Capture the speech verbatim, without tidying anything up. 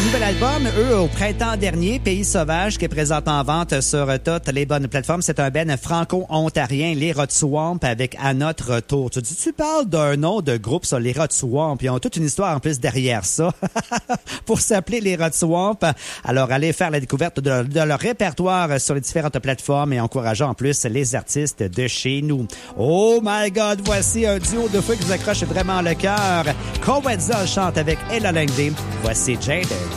nouvel album, eux, au printemps dernier, Pays Sauvage, qui est présenté en vente sur toutes les bonnes plateformes. C'est un ben franco-ontarien, les Rod Swamp, avec À notre retour. Tu dis, tu parles d'un nom de groupe, ça, les Rod Swamp. Ils ont toute une histoire en plus derrière ça pour s'appeler les Rod Swamp. Alors, allez faire la découverte de, de leur répertoire sur les différentes plateformes et encourageons en plus les artistes de chez nous. Oh my God, voici un duo de feu qui vous accroche vraiment le cœur. Kowetza chante avec Ella Langley. Voici Jaded.